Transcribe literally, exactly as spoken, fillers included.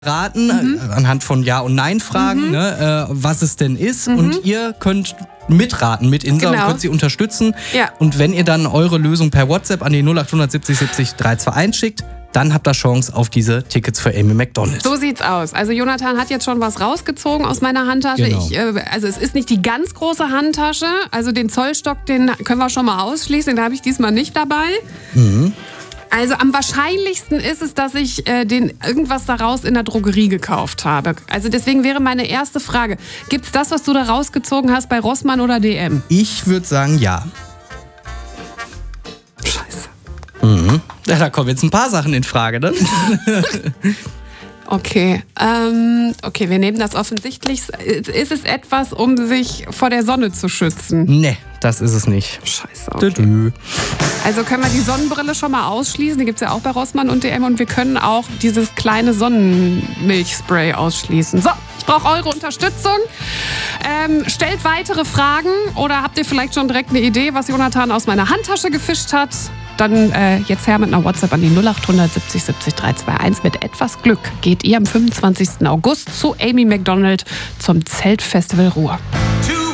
raten, mhm. anhand von Ja- und Nein-Fragen, mhm. ne, äh, was es denn ist. Mhm. Und ihr könnt mitraten mit Insa genau. und könnt sie unterstützen. Ja. Und wenn ihr dann eure Lösung per WhatsApp an die null acht siebzig siebzig drei zwei eins schickt, dann habt ihr Chance auf diese Tickets für Amy Macdonald. So sieht's aus. Also Jonathan hat jetzt schon was rausgezogen aus meiner Handtasche. Genau. Ich, äh, also es ist nicht die ganz große Handtasche. Also den Zollstock, den können wir schon mal ausschließen. Den habe ich diesmal nicht dabei. Mhm. Also am wahrscheinlichsten ist es, dass ich äh, den irgendwas daraus in der Drogerie gekauft habe. Also deswegen wäre meine erste Frage, gibt's das, was du da rausgezogen hast, bei Rossmann oder D M? Ich würde sagen, ja. Scheiße. Mhm. Ja, da kommen jetzt ein paar Sachen in Frage, ne? Okay, ähm, okay, wir nehmen das offensichtlich. Ist es etwas, um sich vor der Sonne zu schützen? Nee, das ist es nicht. Scheiße, okay. Also können wir die Sonnenbrille schon mal ausschließen. Die gibt es ja auch bei Rossmann und D M. Und wir können auch dieses kleine Sonnenmilchspray ausschließen. So, ich brauche eure Unterstützung. Ähm, stellt weitere Fragen oder habt ihr vielleicht schon direkt eine Idee, was Jonathan aus meiner Handtasche gefischt hat? Dann äh, jetzt her mit einer WhatsApp an die null acht siebzig siebzig drei zwei eins. Mit etwas Glück geht ihr am fünfundzwanzigsten August zu Amy Macdonald zum Zeltfestival Ruhr.